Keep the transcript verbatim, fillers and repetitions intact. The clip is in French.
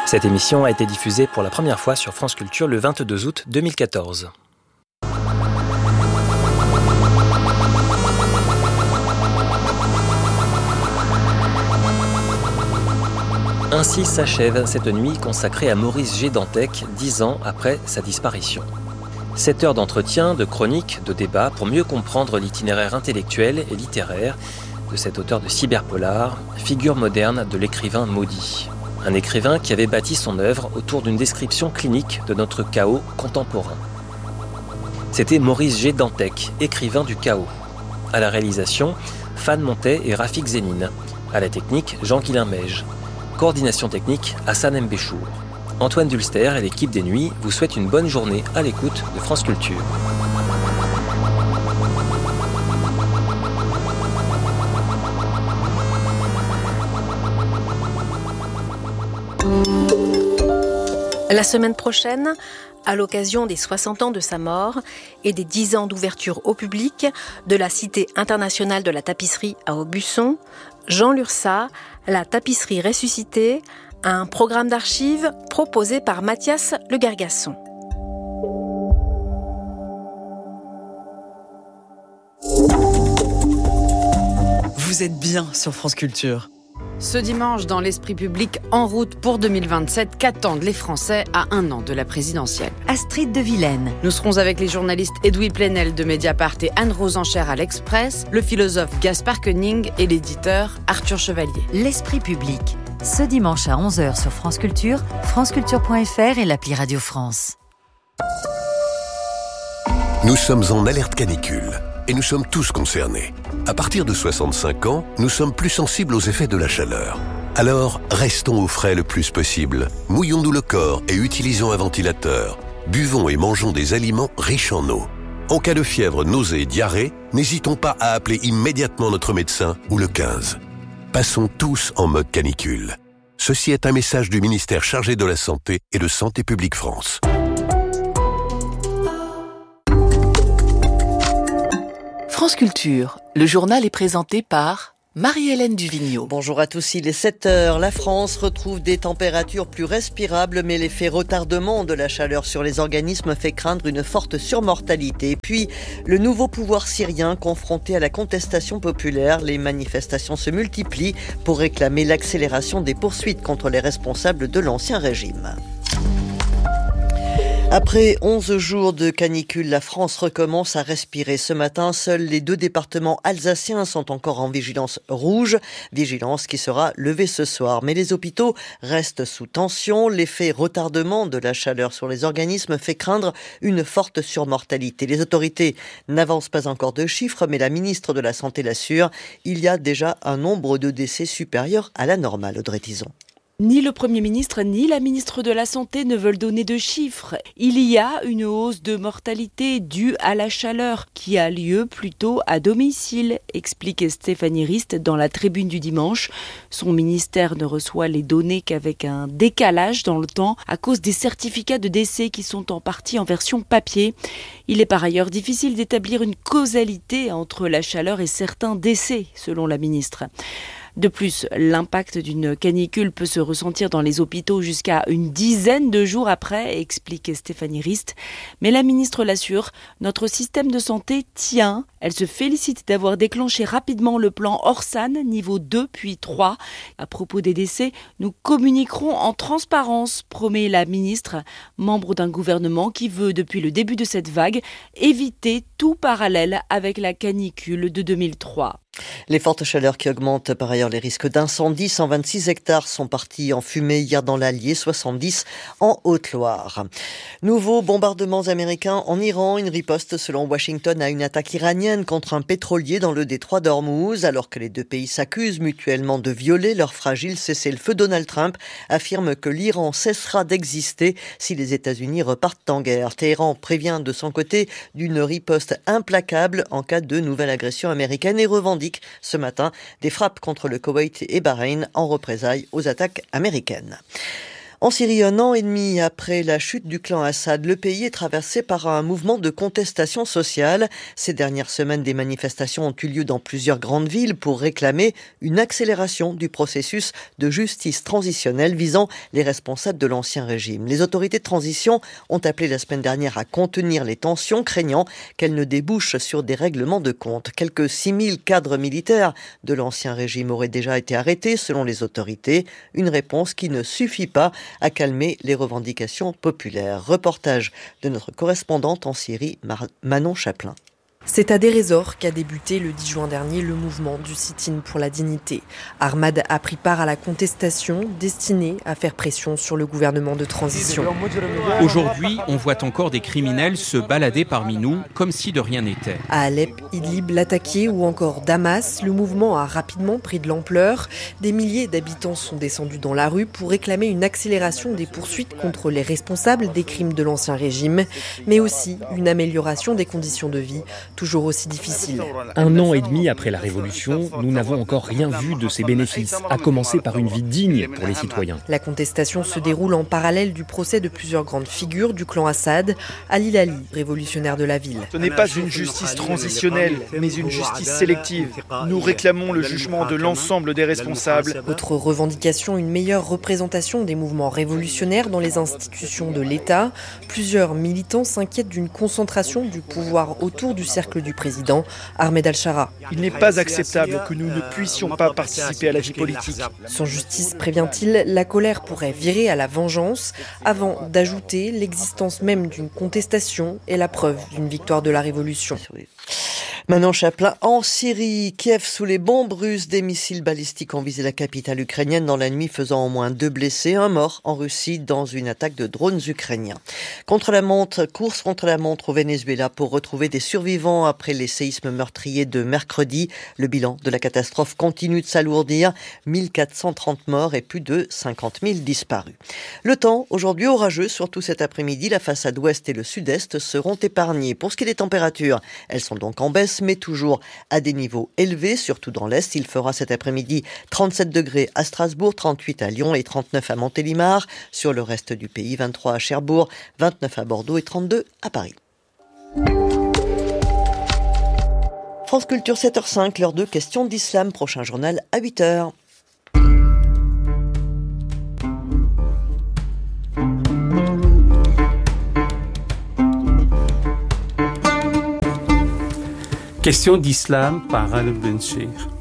Cette émission a été diffusée pour la première fois sur France Culture le vingt-deux août deux mille quatorze. Ainsi s'achève cette nuit consacrée à Maurice G. Dantec, dix ans après sa disparition. Sept heures d'entretien, de chroniques, de débats pour mieux comprendre l'itinéraire intellectuel et littéraire de cet auteur de cyberpolar, figure moderne de l'écrivain maudit. Un écrivain qui avait bâti son œuvre autour d'une description clinique de notre chaos contemporain. C'était Maurice G. Dantec, écrivain du chaos. À la réalisation, Fan Montet et Rafik Zénine. À la technique, Jean-Guilain Meige. Coordination technique, Hassan Mbéchour. Antoine Dulster et l'équipe des Nuits vous souhaitent une bonne journée à l'écoute de France Culture. La semaine prochaine, à l'occasion des soixante ans de sa mort et des dix ans d'ouverture au public de la Cité internationale de la tapisserie à Aubusson, Jean Lurçat, la tapisserie ressuscitée, un programme d'archives proposé par Mathias Le Gargasson. Vous êtes bien sur France Culture. Ce dimanche, dans l'esprit public, en route pour deux mille vingt-sept, qu'attendent les Français à un an de la présidentielle? Astrid de Vilaine. Nous serons avec les journalistes Edoui Plenel de Mediapart et Anne-Rose Enchère à l'Express, le philosophe Gaspard Koenig et l'éditeur Arthur Chevalier. L'esprit public, ce dimanche à onze heures sur France Culture, franceculture point f r et l'appli Radio France. Nous sommes en alerte canicule et nous sommes tous concernés. À partir de soixante-cinq ans, nous sommes plus sensibles aux effets de la chaleur. Alors, restons au frais le plus possible. Mouillons-nous le corps et utilisons un ventilateur. Buvons et mangeons des aliments riches en eau. En cas de fièvre, nausée et diarrhée, n'hésitons pas à appeler immédiatement notre médecin ou le quinze. Passons tous en mode canicule. Ceci est un message du ministère chargé de la Santé et de Santé publique France. France Culture, le journal est présenté par Marie-Hélène Duvigneau. Bonjour à tous, il est sept heures. La France retrouve des températures plus respirables, mais l'effet retardement de la chaleur sur les organismes fait craindre une forte surmortalité. Puis, le nouveau pouvoir syrien confronté à la contestation populaire, les manifestations se multiplient pour réclamer l'accélération des poursuites contre les responsables de l'ancien régime. Après onze jours de canicule, la France recommence à respirer. Ce matin, seuls les deux départements alsaciens sont encore en vigilance rouge, vigilance qui sera levée ce soir. Mais les hôpitaux restent sous tension. L'effet retardement de la chaleur sur les organismes fait craindre une forte surmortalité. Les autorités n'avancent pas encore de chiffres, mais la ministre de la Santé l'assure, il y a déjà un nombre de décès supérieur à la normale. Audrey Tison. Ni le Premier ministre ni la ministre de la Santé ne veulent donner de chiffres. Il y a une hausse de mortalité due à la chaleur qui a lieu plutôt à domicile, explique Stéphanie Rist dans la Tribune du dimanche. Son ministère ne reçoit les données qu'avec un décalage dans le temps à cause des certificats de décès qui sont en partie en version papier. Il est par ailleurs difficile d'établir une causalité entre la chaleur et certains décès, selon la ministre. De plus, l'impact d'une canicule peut se ressentir dans les hôpitaux jusqu'à une dizaine de jours après, explique Stéphanie Rist. Mais la ministre l'assure, notre système de santé tient. Elle se félicite d'avoir déclenché rapidement le plan Orsan, niveau deux puis trois. À propos des décès, nous communiquerons en transparence, promet la ministre, membre d'un gouvernement qui veut, depuis le début de cette vague, éviter tout parallèle avec la canicule de deux mille trois. Les fortes chaleurs qui augmentent par ailleurs les risques d'incendie. cent vingt-six hectares sont partis en fumée hier dans l'Allier, soixante-dix en Haute-Loire. Nouveaux bombardements américains en Iran. Une riposte selon Washington à une attaque iranienne contre un pétrolier dans le détroit d'Ormuz. Alors que les deux pays s'accusent mutuellement de violer leur fragile cessez-le-feu, Donald Trump affirme que l'Iran cessera d'exister si les États-Unis repartent en guerre. Téhéran prévient de son côté d'une riposte implacable en cas de nouvelle agression américaine et revendique ce matin des frappes contre le Koweït et Bahreïn en représailles aux attaques américaines. En Syrie, un an et demi après la chute du clan Assad, le pays est traversé par un mouvement de contestation sociale. Ces dernières semaines, des manifestations ont eu lieu dans plusieurs grandes villes pour réclamer une accélération du processus de justice transitionnelle visant les responsables de l'ancien régime. Les autorités de transition ont appelé la semaine dernière à contenir les tensions, craignant qu'elles ne débouchent sur des règlements de compte. Quelques six mille cadres militaires de l'ancien régime auraient déjà été arrêtés, selon les autorités. Une réponse qui ne suffit pas à calmer les revendications populaires. Reportage de notre correspondante en Syrie, Manon Chaplin. C'est à Deir ez-Zor qu'a débuté le dix juin dernier le mouvement du sit-in pour la dignité. Ahmad a pris part à la contestation destinée à faire pression sur le gouvernement de transition. Aujourd'hui, on voit encore des criminels se balader parmi nous comme si de rien n'était. À Alep, Idlib, Latakia ou encore Damas, le mouvement a rapidement pris de l'ampleur. Des milliers d'habitants sont descendus dans la rue pour réclamer une accélération des poursuites contre les responsables des crimes de l'ancien régime, mais aussi une amélioration des conditions de vie, toujours aussi difficile. Un an et demi après la Révolution, nous n'avons encore rien vu de ces bénéfices, à commencer par une vie digne pour les citoyens. La contestation se déroule en parallèle du procès de plusieurs grandes figures du clan Assad. Ali Lali, révolutionnaire de la ville. Ce n'est pas une justice transitionnelle, mais une justice sélective. Nous réclamons le jugement de l'ensemble des responsables. Autre revendication, une meilleure représentation des mouvements révolutionnaires dans les institutions de l'État. Plusieurs militants s'inquiètent d'une concentration du pouvoir autour du cercle du président, Ahmed Al-Shara. Il n'est pas acceptable que nous ne puissions pas participer à la vie politique. Sans justice, prévient-il, la colère pourrait virer à la vengeance, avant d'ajouter l'existence même d'une contestation et la preuve d'une victoire de la révolution. Manon Chaplin, en Syrie, Kiev sous les bombes russes, des missiles balistiques ont visé la capitale ukrainienne dans la nuit, faisant au moins deux blessés, un mort en Russie dans une attaque de drones ukrainiens. Contre la montre, course contre la montre au Venezuela pour retrouver des survivants après les séismes meurtriers de mercredi. Le bilan de la catastrophe continue de s'alourdir, mille quatre cent trente morts et plus de cinquante mille disparus. Le temps, aujourd'hui orageux, surtout cet après-midi, la façade ouest et le sud-est seront épargnés. Pour ce qui est des températures, elles sont donc en baisse, mais toujours à des niveaux élevés, surtout dans l'Est. Il fera cet après-midi trente-sept degrés à Strasbourg, trente-huit à Lyon et trente-neuf à Montélimar. Sur le reste du pays, vingt-trois à Cherbourg, vingt-neuf à Bordeaux et trente-deux à Paris. France Culture, sept heures cinq, l'heure de questions d'islam. Prochain journal à huit heures. Question d'islam par Al Benchir.